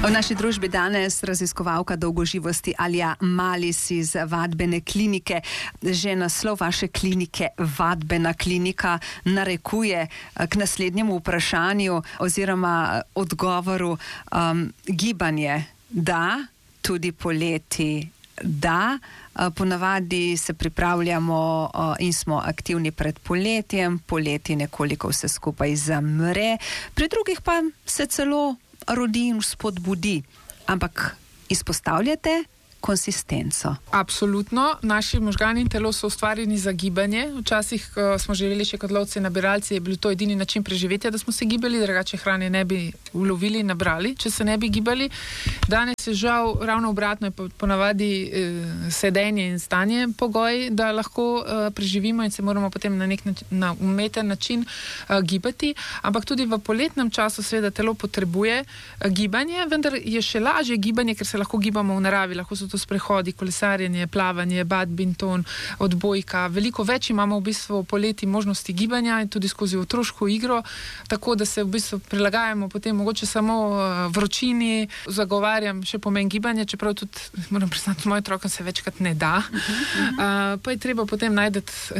V naši družbi danes raziskovalka dolgoživosti Alja Malis iz vadbene klinike. Že naslov vaše klinike, vadbena klinika, narekuje k naslednjemu vprašanju oziroma odgovoru. Gibanje da, tudi poleti da. Ponavadi se pripravljamo in smo aktivni pred poletjem, poleti nekoliko vse skupaj zamre, pri drugih pa se celo rodi in spodbudi. Ampak izpostavljate konsistenco. Absolutno. Naši možgani in telo so ustvarjeni za gibanje. Včasih smo živeli še kot lovci in nabiralci, je bil to edini način preživetja, da smo se gibali, drugače hrane ne bi ulovili in nabrali, če se ne bi gibali. Danes je žal ravno obratno, je ponavadi sedenje in stanje pogoj, da lahko preživimo in se moramo potem na nek umeten način gibati. Ampak tudi v poletnem času seveda telo potrebuje gibanje, vendar je še lažje gibanje, ker se lahko gibamo v naravi, lahko so to sprehodi, kolesarjenje, plavanje, badminton, odbojka. Veliko več imamo v bistvu poleti možnosti gibanja in tudi skozi otroško igro, tako da se v bistvu prilagajamo potem mogoče samo vročini. Zagovarjam še pomen gibanja, čeprav tudi, moram priznati, mojim otrokom se večkrat ne da. Pa je treba potem najti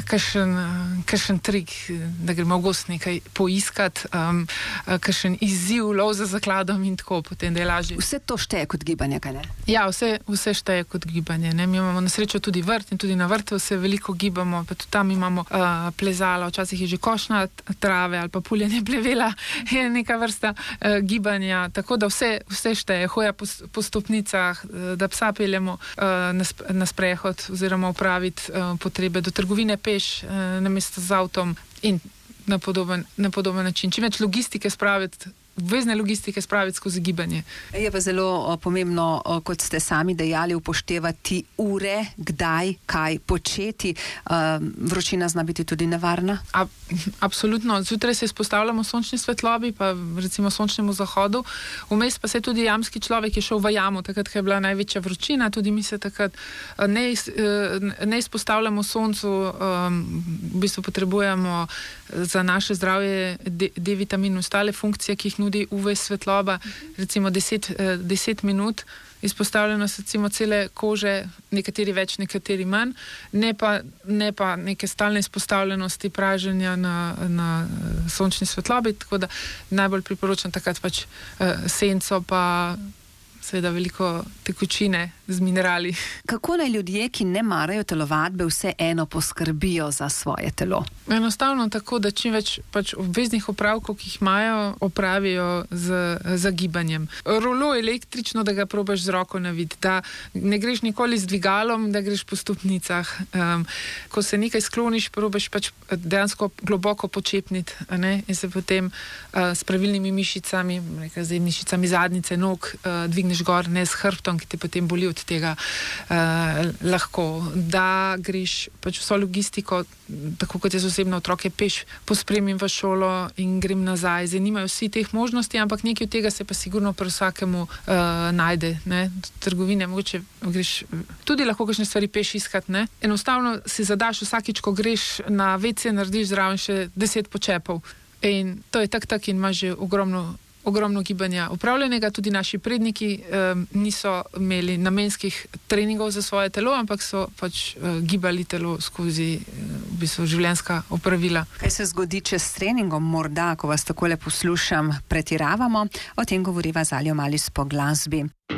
kakšen trik, da gremo v gost nekaj poiskati, kakšen izziv, lov za zakladom in tako potem, da je lažje. Vse to šteje kot gibanje, kaj ne? Ja, vse šteje kot gibanje. Ne? Mi imamo na srečo tudi vrt in tudi na vrtu se veliko gibamo, pa tudi tam imamo plezala, včasih je že košnja trave ali pa puljenje plevela, je neka vrsta gibanja, tako da vse šteje. Hoja po stopnicah, da psa peljemo na sprehod oziroma opraviti potrebe do trgovine peš, namesto z avtom in na podoben način. Čim več logistike spraviti, obvezne logistike spraviti skozi gibanje. Je pa zelo pomembno, kot ste sami dejali, upoštevati ure, kdaj, kaj početi. Vročina zna biti tudi nevarna? Absolutno. Zjutraj se izpostavljamo sončni svetlobi, pa recimo sončnemu zahodu. Vmes pa se tudi jamski človek je šel v jamo, takrat, ko je bila največja vročina. Tudi mi se takrat ne izpostavljamo soncu. V bistvu potrebujemo za naše zdravje D-vitamin in ostale funkcije, ki jih nudi UV svetloba, recimo 10 minut izpostavljenost recimo cele kože, nekateri več, nekateri manj, ne pa neke stalne izpostavljenosti praženja na sončni svetlobi, tako da najbolj priporočam takrat pač senco pa seveda veliko tekočine z minerali. Kako naj ljudje, ki ne marajo telovadbe, vseeno poskrbijo za svoje telo? Enostavno tako, da čim več pač obveznih opravkov, ki jih imajo, opravijo z gibanjem. Rolo električno, da ga probaš z roko naviti, da ne greš nikoli z dvigalom, da greš po stopnicah. Ko se nekaj skloniš, probaš pač dejansko globoko počepniti, in se potem s pravilnimi mišicami, mišicami zadnjice, nog, dvigneš gor, ne s hrbtom, ki te potem boli od tega, lahko, da greš pač vso logistiko, tako kot jaz osebno otroke peš pospremim v šolo in grem nazaj. Zdaj nimajo vsi teh možnosti, ampak nekaj od tega se pa sigurno pri vsakemu najde. Ne? Trgovine, mogoče greš tudi lahko kakšne stvari peš iskat. Ne? Enostavno si zadaš vsakič, ko greš na WC, narediš zraven še 10 počepov. In to je tak in imaš že ogromno gibanja upravljenega. Tudi naši predniki niso imeli namenskih treningov za svoje telo, ampak so pač gibali telo skozi v bistvu življenjska opravila. Kaj se zgodi, če s treningom morda, ko vas takole poslušam, pretiravamo? O tem govoriva z Aljo Malis po glasbi.